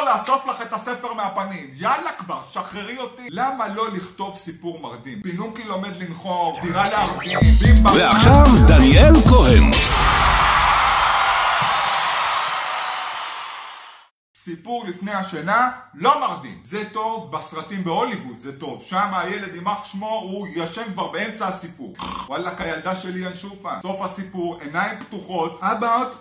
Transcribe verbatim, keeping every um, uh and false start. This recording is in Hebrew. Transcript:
לאסוף לך את הספר מהפנים. יאללה כבר, שחררי אותי. למה לא לכתוב סיפור מרדים? פינוקי לומד לנחור, דירה להרדים, בימבה. ועכשיו דניאל כהן. סיפור לפני השינה לא מרדים. זה טוב בסרטים בהוליווד, זה טוב. שם הילד יימח שמו, הוא ישן כבר באמצע הסיפור. וואלק, הילדה שלי ינשופה. סוף הסיפור, עיניים פתוחות. אבא עוד